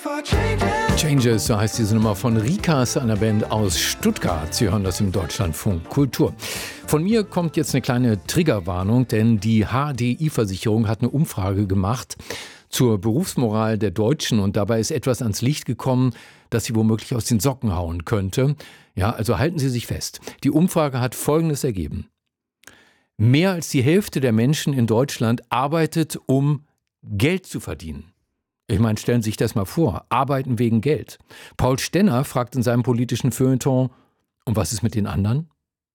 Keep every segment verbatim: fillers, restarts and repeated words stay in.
Changes, so heißt diese Nummer von Rikas, einer Band aus Stuttgart. Sie hören das im Deutschlandfunk Kultur. Von mir kommt jetzt eine kleine Triggerwarnung, denn die H D I-Versicherung hat eine Umfrage gemacht zur Berufsmoral der Deutschen und dabei ist etwas ans Licht gekommen, das sie womöglich aus den Socken hauen könnte. Ja, also halten Sie sich fest. Die Umfrage hat Folgendes ergeben. Mehr als die Hälfte der Menschen in Deutschland arbeitet, um Geld zu verdienen. Ich meine, stellen Sie sich das mal vor. Arbeiten wegen Geld. Paul Stenner fragt in seinem politischen Feuilleton, und was ist mit den anderen?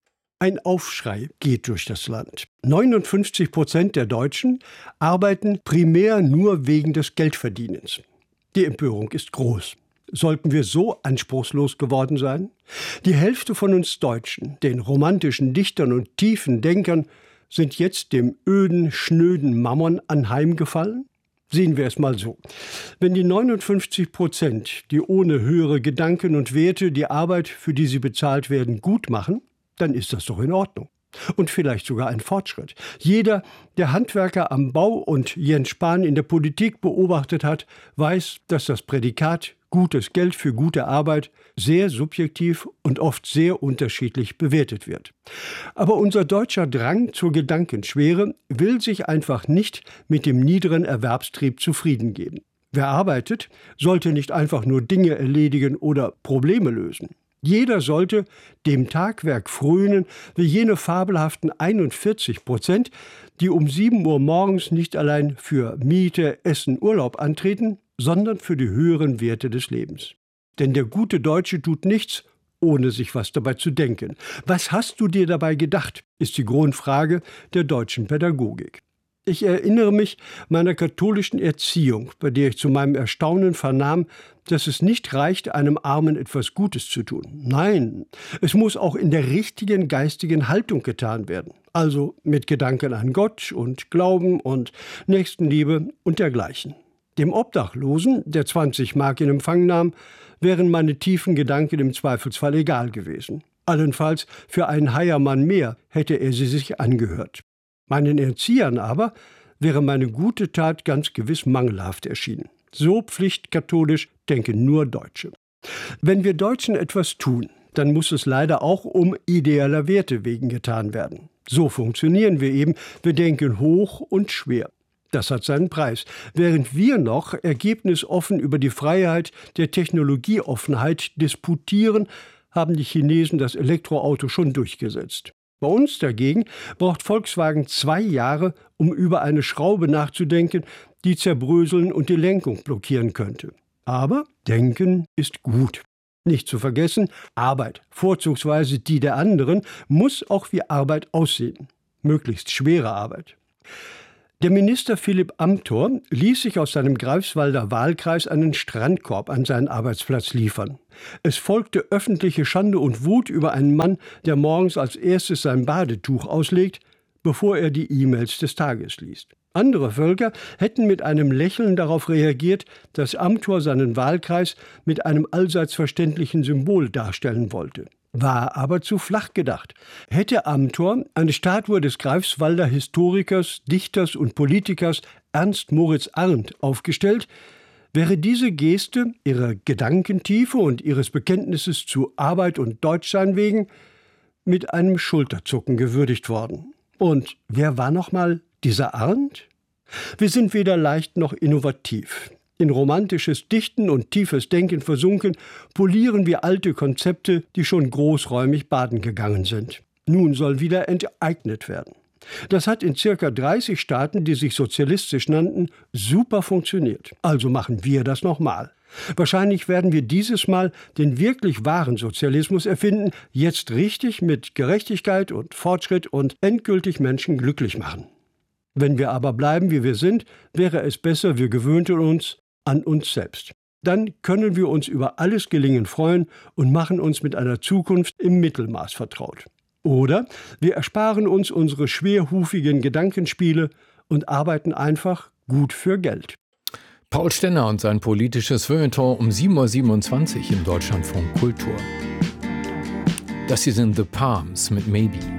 Ein Aufschrei geht durch das Land. neunundfünfzig Prozent der Deutschen arbeiten primär nur wegen des Geldverdienens. Die Empörung ist groß. Sollten wir so anspruchslos geworden sein? Die Hälfte von uns Deutschen, den romantischen Dichtern und tiefen Denkern, sind jetzt dem öden, schnöden Mammon anheimgefallen? Sehen wir es mal so. Wenn die neunundfünfzig Prozent, die ohne höhere Gedanken und Werte die Arbeit, für die sie bezahlt werden, gut machen, dann ist das doch in Ordnung. Und vielleicht sogar ein Fortschritt. Jeder, der Handwerker am Bau und Jens Spahn in der Politik beobachtet hat, weiß, dass das Prädikat gutes Geld für gute Arbeit sehr subjektiv und oft sehr unterschiedlich bewertet wird. Aber unser deutscher Drang zur Gedankenschwere will sich einfach nicht mit dem niederen Erwerbstrieb zufrieden geben. Wer arbeitet, sollte nicht einfach nur Dinge erledigen oder Probleme lösen. Jeder sollte dem Tagwerk frönen, wie jene fabelhaften einundvierzig Prozent, die um sieben Uhr morgens nicht allein für Miete, Essen, Urlaub antreten, sondern für die höheren Werte des Lebens. Denn der gute Deutsche tut nichts, ohne sich was dabei zu denken. Was hast du dir dabei gedacht, ist die Grundfrage der deutschen Pädagogik. Ich erinnere mich meiner katholischen Erziehung, bei der ich zu meinem Erstaunen vernahm, dass es nicht reicht, einem Armen etwas Gutes zu tun. Nein, es muss auch in der richtigen geistigen Haltung getan werden. Also mit Gedanken an Gott und Glauben und Nächstenliebe und dergleichen. Dem Obdachlosen, der zwanzig Mark in Empfang nahm, wären meine tiefen Gedanken im Zweifelsfall egal gewesen. Allenfalls für einen Heiermann mehr hätte er sie sich angehört. Meinen Erziehern aber wäre meine gute Tat ganz gewiss mangelhaft erschienen. So pflichtkatholisch denken nur Deutsche. Wenn wir Deutschen etwas tun, dann muss es leider auch um idealer Werte wegen getan werden. So funktionieren wir eben. Wir denken hoch und schwer. Das hat seinen Preis. Während wir noch ergebnisoffen über die Freiheit der Technologieoffenheit disputieren, haben die Chinesen das Elektroauto schon durchgesetzt. Bei uns dagegen braucht Volkswagen zwei Jahre, um über eine Schraube nachzudenken, die zerbröseln und die Lenkung blockieren könnte. Aber Denken ist gut. Nicht zu vergessen, Arbeit, vorzugsweise die der anderen, muss auch wie Arbeit aussehen. Möglichst schwere Arbeit. Der Minister Philipp Amthor ließ sich aus seinem Greifswalder Wahlkreis einen Strandkorb an seinen Arbeitsplatz liefern. Es folgte öffentliche Schande und Wut über einen Mann, der morgens als erstes sein Badetuch auslegt, bevor er die E-Mails des Tages liest. Andere Völker hätten mit einem Lächeln darauf reagiert, dass Amthor seinen Wahlkreis mit einem allseits verständlichen Symbol darstellen wollte. War aber zu flach gedacht. Hätte Amthor eine Statue des Greifswalder Historikers, Dichters und Politikers Ernst Moritz Arndt aufgestellt, wäre diese Geste ihrer Gedankentiefe und ihres Bekenntnisses zu Arbeit und Deutschsein wegen mit einem Schulterzucken gewürdigt worden. Und wer war nochmal dieser Arndt? Wir sind weder leicht noch innovativ. In romantisches Dichten und tiefes Denken versunken, polieren wir alte Konzepte, die schon großräumig baden gegangen sind. Nun soll wieder enteignet werden. Das hat in circa dreißig Staaten, die sich sozialistisch nannten, super funktioniert. Also machen wir das nochmal. Wahrscheinlich werden wir dieses Mal den wirklich wahren Sozialismus erfinden, jetzt richtig mit Gerechtigkeit und Fortschritt und endgültig Menschen glücklich machen. Wenn wir aber bleiben, wie wir sind, wäre es besser, wir gewöhnten uns an uns selbst. Dann können wir uns über alles Gelingen freuen und machen uns mit einer Zukunft im Mittelmaß vertraut. Oder wir ersparen uns unsere schwerhufigen Gedankenspiele und arbeiten einfach gut für Geld. Paul Stenner und sein politisches Feuilleton um sieben Uhr siebenundzwanzig im Deutschlandfunk Kultur. Das hier sind The Palms mit Maybe.